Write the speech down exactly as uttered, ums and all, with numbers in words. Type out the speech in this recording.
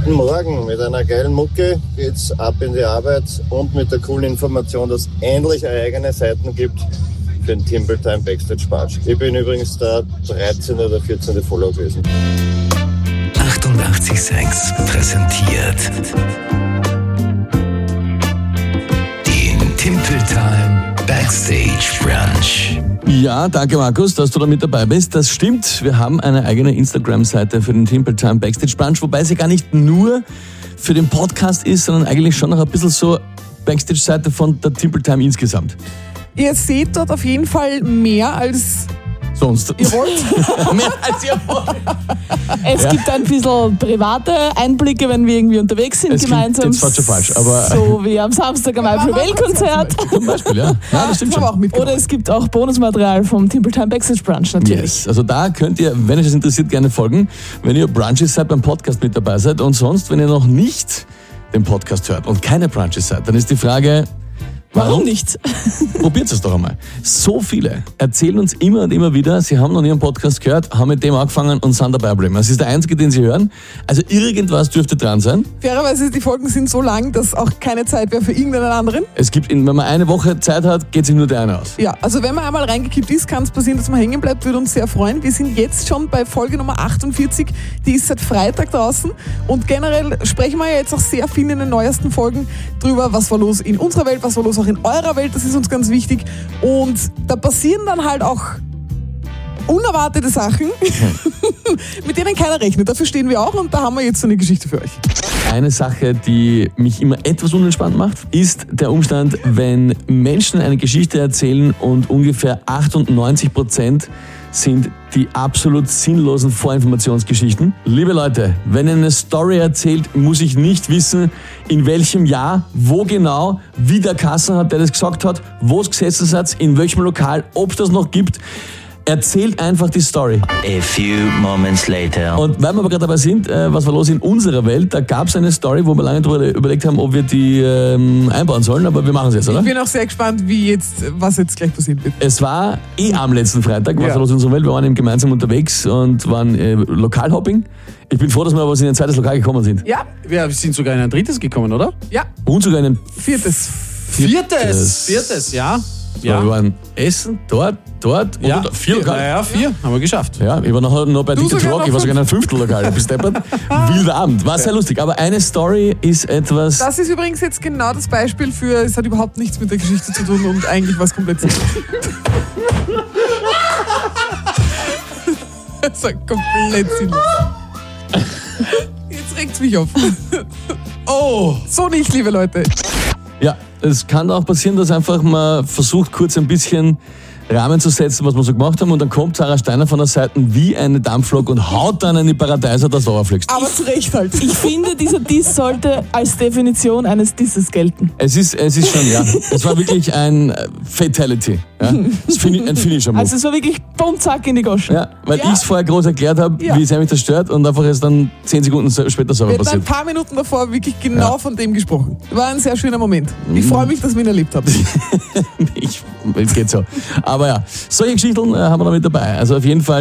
Guten Morgen, mit einer geilen Mucke geht's ab in die Arbeit und mit der coolen Information, dass es endlich eigene Seiten gibt für den Timber Time Backstage Bartsch. Ich bin übrigens der dreizehnte oder vierzehnte Follower gewesen. achtundachtzig Komma sechs präsentiert den Timber Time Backstage Brunch. Ja, danke Markus, dass du da mit dabei bist. Das stimmt, wir haben eine eigene Instagram-Seite für den Timber Time Backstage Brunch, wobei sie gar nicht nur für den Podcast ist, sondern eigentlich schon noch ein bisschen so Backstage-Seite von der Timber Time insgesamt. Ihr seht dort auf jeden Fall mehr als sonst. Ihr wollt? Mehr als ihr wollt. Es ja. gibt ein bisschen private Einblicke, wenn wir irgendwie unterwegs sind es gemeinsam. Das war schon falsch, aber so wie am Samstag am iPro-Konzert. Zum Beispiel, ja. ja das stimmt schon. Auch Oder es gibt auch Bonusmaterial vom Timber Time Backstage Brunch natürlich. Yes. Also da könnt ihr, wenn euch das interessiert, gerne folgen. Wenn ihr Brunches seid, beim Podcast mit dabei seid und sonst, wenn ihr noch nicht den Podcast hört und keine Brunches seid, dann ist die Frage, Warum, Warum nicht? Probiert es doch einmal. So viele erzählen uns immer und immer wieder, sie haben noch nie einen Podcast gehört, haben mit dem angefangen und sind dabei geblieben. Das ist der einzige, den sie hören. Also irgendwas dürfte dran sein. Fairerweise, die Folgen sind so lang, dass auch keine Zeit wäre für irgendeinen anderen. Es gibt, wenn man eine Woche Zeit hat, geht sich nur der eine aus. Ja, also wenn man einmal reingekippt ist, kann es passieren, dass man hängen bleibt, würde uns sehr freuen. Wir sind jetzt schon bei Folge Nummer achtundvierzig, die ist seit Freitag draußen und generell sprechen wir ja jetzt auch sehr viel in den neuesten Folgen drüber, was war los in unserer Welt, was war los auch in eurer Welt, das ist uns ganz wichtig. Und da passieren dann halt auch unerwartete Sachen, mit denen keiner rechnet. Dafür stehen wir auch und da haben wir jetzt so eine Geschichte für euch. Eine Sache, die mich immer etwas unentspannt macht, ist der Umstand, wenn Menschen eine Geschichte erzählen und ungefähr achtundneunzig Prozent sind die absolut sinnlosen Vorinformationsgeschichten. Liebe Leute, wenn ihr eine Story erzählt, muss ich nicht wissen, in welchem Jahr, wo genau, wie der Kasser hat, der das gesagt hat, wo es gesessen hat, in welchem Lokal, ob es das noch gibt. Erzählt einfach die Story. A few moments later. Und weil wir aber gerade dabei sind, äh, was war los in unserer Welt, da gab es eine Story, wo wir lange darüber überlegt haben, ob wir die ähm, einbauen sollen, aber wir machen es jetzt, oder? Ich bin auch sehr gespannt, wie jetzt, was jetzt gleich passieren wird. Es war eh am letzten Freitag, was ja. war los in unserer Welt, wir waren eben gemeinsam unterwegs und waren äh, Lokalhopping. Ich bin froh, dass wir aber in ein zweites Lokal gekommen sind. Ja. Wir sind sogar in ein drittes gekommen, oder? Ja. Und sogar in ein viertes. Viertes! Viertes, ja. So, ja. Wir waren essen, dort, dort ja. und dort. Vier Lokale. Naja, vier. Ja. Haben wir geschafft. Ja, ich war noch, noch bei Ticket to Rock, ich war sogar in einem fünften Lokal. Bis deppert. Wilder Abend. War sehr lustig. Aber eine Story ist etwas... Das ist übrigens jetzt genau das Beispiel für, es hat überhaupt nichts mit der Geschichte zu tun und eigentlich was komplett sinnlos. Das war komplett sinnlos. Jetzt regt's mich auf. Oh, so nicht, liebe Leute. Ja, es kann auch passieren, dass einfach man versucht, kurz ein bisschen Rahmen zu setzen, was wir so gemacht haben, und dann kommt Sarah Steiner von der Seite wie eine Dampflok und haut dann eine Paradeiser, dass du runterfliegst. Aber zu Recht halt. Ich finde, dieser Diss sollte als Definition eines Disses gelten. Es ist, es ist schon, ja. Es war wirklich ein Fatality. Ja. Das fin- ein Finisher-Move. Also es war wirklich bumm, zack in die Goschen. Ja, weil Ja. ich es vorher groß erklärt habe, Ja. wie es mich das stört, und einfach erst dann zehn Sekunden später selber Wir hatten ein passiert. paar Minuten davor wirklich genau Ja. von dem gesprochen. War ein sehr schöner Moment. Ich freue mich, dass wir ihn erlebt haben. ich, es geht so. Aber ja, solche Geschichten äh, haben wir da mit dabei. Also auf jeden Fall